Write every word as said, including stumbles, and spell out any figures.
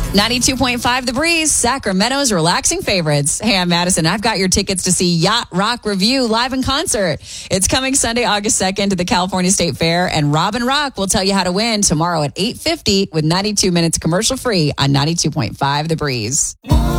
ninety-two point five The Breeze, Sacramento's relaxing favorites. Hey, I'm Madison. I've got your tickets to see Yacht Rock Review live in concert. It's coming Sunday, August second to the California State Fair, and Robin Rock will tell you how to win tomorrow at eight fifty with ninety-two minutes commercial free on ninety-two point five The Breeze.